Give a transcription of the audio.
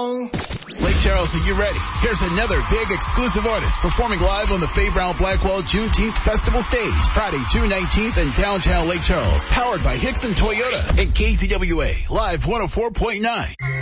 song. Lake Charles, are you ready? Here's another big exclusive artist performing live on the Faye Brown Blackwell Juneteenth Festival stage, Friday, June 19th in downtown Lake Charles. Powered by Hickson Toyota and KZWA, Live 104.9.